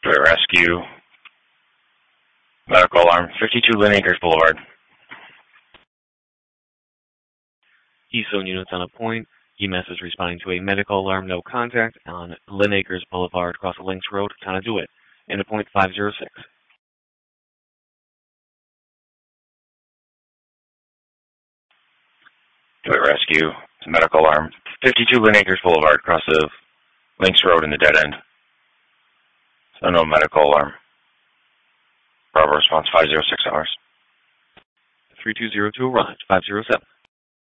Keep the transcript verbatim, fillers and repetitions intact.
Detroit Rescue. Medical alarm, fifty-two Lynn Acres Boulevard. Keystone units on a point. E M S is responding to a medical alarm, no contact, on Lynn Acres Boulevard across the Links Road, Town of DeWitt, in a point five zero six. Detroit Rescue, medical alarm, fifty-two Lynn Acres Boulevard across the Links Road in the dead end. So no medical alarm. Bravo response five zero six hours. three two zero two arrived, five zero seven.